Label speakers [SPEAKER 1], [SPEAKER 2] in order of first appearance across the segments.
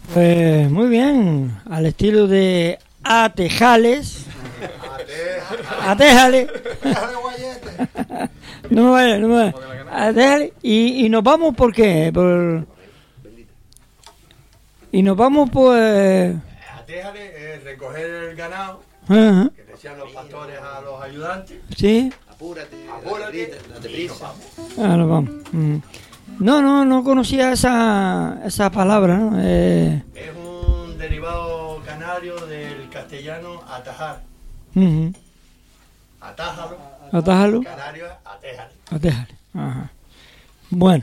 [SPEAKER 1] Pues muy bien, al estilo de Atejales. Atejales. No me vaya, no me vaya. Atejales. Y nos vamos, ¿por qué? Y nos vamos, pues...
[SPEAKER 2] Atejales es recoger el ganado,
[SPEAKER 1] Ajá.
[SPEAKER 2] que decían los pastores a los ayudantes.
[SPEAKER 1] Sí.
[SPEAKER 3] Apúrate, date
[SPEAKER 2] y nos
[SPEAKER 3] prisa.
[SPEAKER 2] vamos.
[SPEAKER 1] Nos vamos. No conocía esa palabra, ¿no?
[SPEAKER 2] Es un derivado canario del castellano atajar. Atájalo.
[SPEAKER 1] Atájalo.
[SPEAKER 2] Canario es atéjale.
[SPEAKER 1] Atejales. Ajá. Bueno.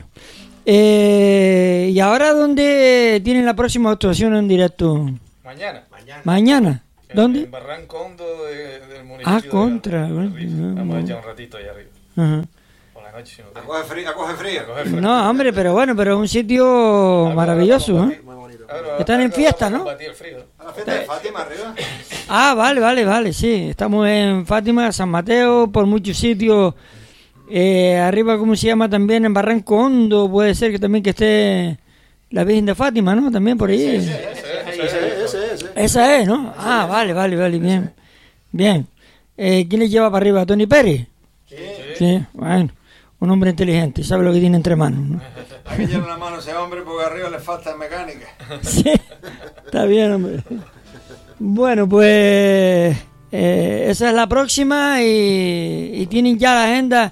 [SPEAKER 1] ¿Y ahora dónde tienen la próxima actuación en directo?
[SPEAKER 4] Mañana.
[SPEAKER 1] ¿Mañana? ¿Dónde?
[SPEAKER 4] En Barranco Hondo del municipio.
[SPEAKER 1] Ah,
[SPEAKER 4] de
[SPEAKER 1] contra.
[SPEAKER 4] García.
[SPEAKER 1] Bueno,
[SPEAKER 4] Vamos a echar un ratito allá arriba.
[SPEAKER 1] Ajá.
[SPEAKER 4] Por la noche. Si no te-
[SPEAKER 3] Acoge frío.
[SPEAKER 4] Coger frío.
[SPEAKER 1] No, hombre, pero es un sitio maravilloso, ¿eh?
[SPEAKER 3] Muy bonito.
[SPEAKER 4] Claro,
[SPEAKER 1] Están en
[SPEAKER 4] algo
[SPEAKER 1] fiesta,
[SPEAKER 4] para
[SPEAKER 1] ¿no?
[SPEAKER 4] combatir el frío.
[SPEAKER 3] A la fiesta de Fátima arriba.
[SPEAKER 1] Ah, vale, sí. Estamos en Fátima, San Mateo, por muchos sitios. Arriba, ¿cómo se llama? También en Barranco Hondo, puede ser que también que esté la Virgen de Fátima, ¿no? También por ahí.
[SPEAKER 3] Ese.
[SPEAKER 1] Esa es, ¿no? Ah, vale, bien. Bien. ¿Quién le lleva para arriba? ¿Tony Pérez? Sí, bueno. Un hombre inteligente, sabe lo que tiene entre manos, ¿no?
[SPEAKER 3] Hay que echarle la mano a ese hombre porque arriba le falta mecánica.
[SPEAKER 1] Sí, está bien, hombre. Bueno, pues esa es la próxima y tienen ya la agenda,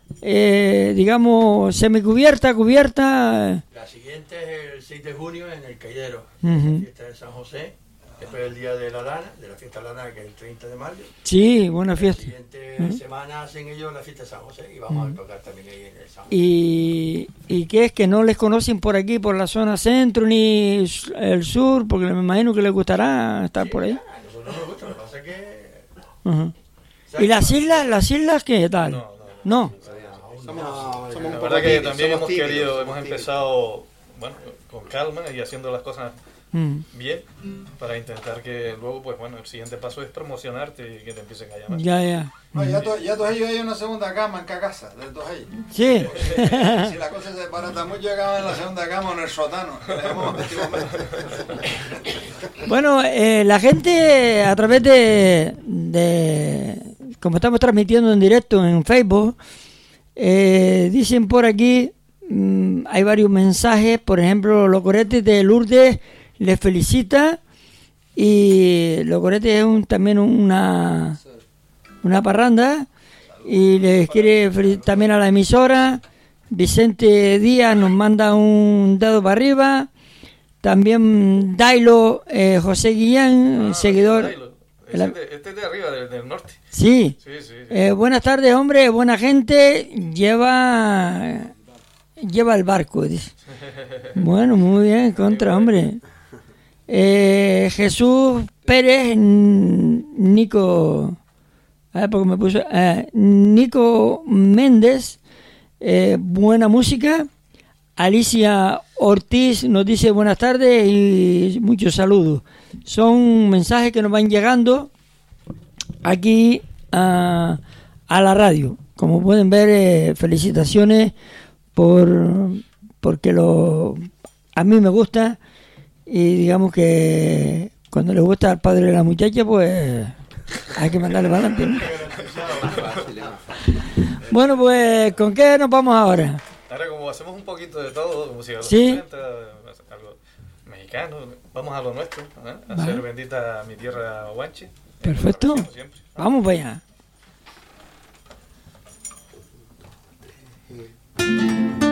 [SPEAKER 1] digamos, semicubierta, cubierta.
[SPEAKER 2] La siguiente es el 6 de junio en el Caidero,
[SPEAKER 1] Ujú.
[SPEAKER 2] la fiesta de San José. Después el día de la lana, de la fiesta de la lana, que es el 30 de mayo.
[SPEAKER 1] Sí, buena
[SPEAKER 2] La
[SPEAKER 1] fiesta.
[SPEAKER 2] siguiente semana hacen ellos la fiesta de San José y vamos a tocar también ahí en el San José.
[SPEAKER 1] ¿Y qué es que no les conocen por aquí, por la zona centro ni el sur? Porque me imagino que les gustará estar por ahí.
[SPEAKER 2] A nosotros nos gusta, lo que pasa es que...
[SPEAKER 1] Ajá. ¿Y las islas qué tal? No.
[SPEAKER 3] Somos
[SPEAKER 4] La verdad que también hemos empezado, bueno, con calma y haciendo las cosas bien para intentar que luego, pues bueno, el siguiente paso es promocionarte y que te empiecen a llamar.
[SPEAKER 1] Ya.
[SPEAKER 3] No, ya todos ellos hay una segunda cama en cada casa, de todos ellos.
[SPEAKER 1] Sí.
[SPEAKER 3] Si la cosa se barata mucho, acaban en la segunda cama o en el sótano, que le llamamos antiguamente.
[SPEAKER 1] Bueno, la gente a través de como estamos transmitiendo en directo en Facebook, dicen por aquí, hay varios mensajes, por ejemplo, Locorete de Lourdes les felicita y Locorete es también una parranda y les quiere felicitar también a la emisora. Vicente Díaz nos manda un dedo para arriba. También Dailo José Guillén, seguidor.
[SPEAKER 4] Este es de arriba, del norte.
[SPEAKER 1] Sí.
[SPEAKER 4] Sí.
[SPEAKER 1] Buenas tardes, hombre, buena gente. Lleva el barco, dice. Bueno, muy bien, contra, hombre. Jesús Pérez, Nico. A ver, porque me puso. Nico Méndez, buena música. Alicia Ortiz nos dice buenas tardes y muchos saludos. Son mensajes que nos van llegando aquí a la radio. Como pueden ver, felicitaciones porque a mí me gusta y digamos que cuando le gusta al padre de la muchacha, pues hay que mandarle para adelante, ¿no? Bueno, pues ¿con qué nos vamos ahora?
[SPEAKER 4] Ahora, como hacemos un poquito de todo, como si a los
[SPEAKER 1] Sí.
[SPEAKER 4] 60, algo mexicano, vamos a lo nuestro, ¿eh? A hacer bendita mi tierra Guanche.
[SPEAKER 1] Perfecto.
[SPEAKER 4] Siempre.
[SPEAKER 1] Vamos para allá.